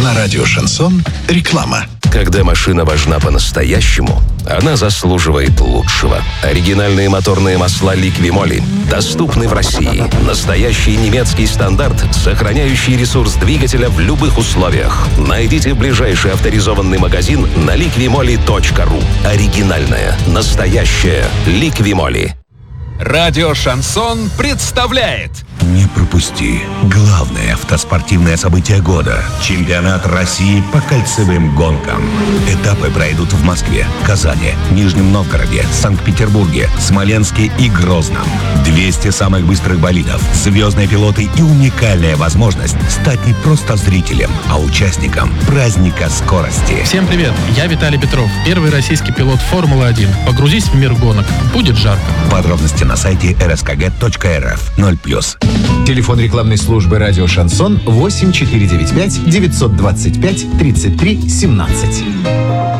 На радио «Шансон» реклама. Когда машина важна по-настоящему, она заслуживает лучшего. Оригинальные моторные масла «Ликвимоли» доступны в России. Настоящий немецкий стандарт, сохраняющий ресурс двигателя в любых условиях. Найдите ближайший авторизованный магазин на liquimoli.ru. Оригинальная, настоящая «Ликвимоли». Радио «Шансон» представляет. Не пропусти главное автоспортивное событие года – чемпионат России по кольцевым гонкам. Этапы пройдут в Москве, Казани, Нижнем Новгороде, Санкт-Петербурге, Смоленске и Грозном. 200 самых быстрых болидов, звездные пилоты и уникальная возможность стать не просто зрителем, а участником праздника скорости. Всем привет, я Виталий Петров, первый российский пилот Формулы-1. Погрузись в мир гонок, будет жарко. Подробности на сайте rskg.rf 0+. Телефон рекламной службы «Радио Шансон» 8495 925 33 17.